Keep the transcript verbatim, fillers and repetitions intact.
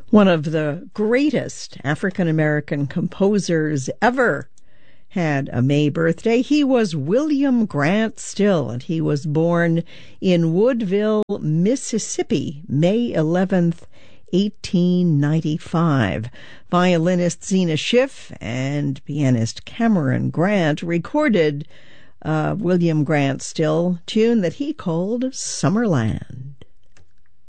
One of the greatest African-American composers ever had a May birthday. He was William Grant Still, and he was born in Woodville, Mississippi, May eleventh, eighteen ninety-five. Violinist Zena Schiff and pianist Cameron Grant recorded uh, William Grant Still tune that he called Summerland.